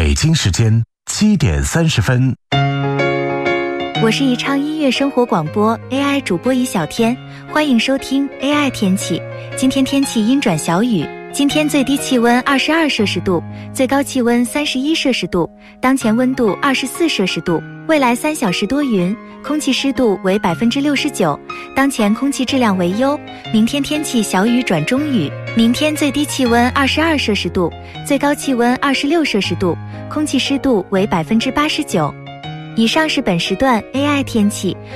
北京时间7:30。 我是宜昌音乐生活广播 AI 主播宜小天，欢迎收听 AI 天气。今天天气阴转小雨，今天最低气温22摄氏度，最高气温31摄氏度，当前温度24摄氏度。未来3小时多云，空气湿度为69%，当前空气质量为优。明天天气小雨转中雨，明天最低气温22摄氏度，最高气温26摄氏度，空气湿度为89%。以上是本时段 AI 天气。